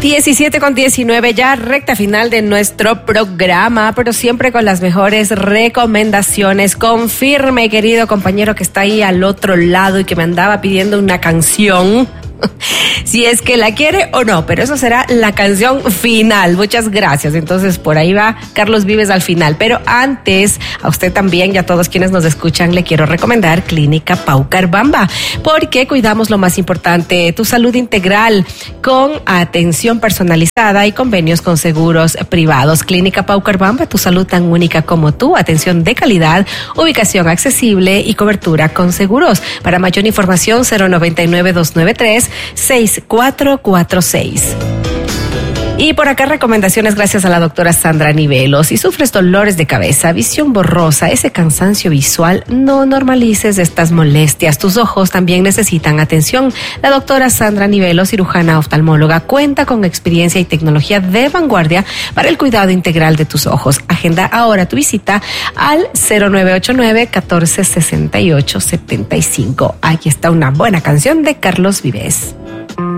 17:19, ya recta final de nuestro programa, pero siempre con las mejores recomendaciones. Confirme, querido compañero que está ahí al otro lado y que me andaba pidiendo una canción, si es que la quiere o no, pero eso será la canción final. Muchas gracias. Entonces por ahí va Carlos Vives al final, pero antes a usted también y a todos quienes nos escuchan le quiero recomendar Clínica Paucarbamba, porque cuidamos lo más importante, tu salud integral, con atención personalizada y convenios con seguros privados. Clínica Paucarbamba, tu salud tan única como tú, atención de calidad, ubicación accesible y cobertura con seguros. Para mayor información 099-293-6446. Y por acá recomendaciones gracias a la doctora Sandra Nivelos. Si sufres dolores de cabeza, visión borrosa, ese cansancio visual, no normalices estas molestias. Tus ojos también necesitan atención. La doctora Sandra Nivelos, cirujana oftalmóloga, cuenta con experiencia y tecnología de vanguardia para el cuidado integral de tus ojos. Agenda ahora tu visita al 0989-1468-75. Aquí está una buena canción de Carlos Vives.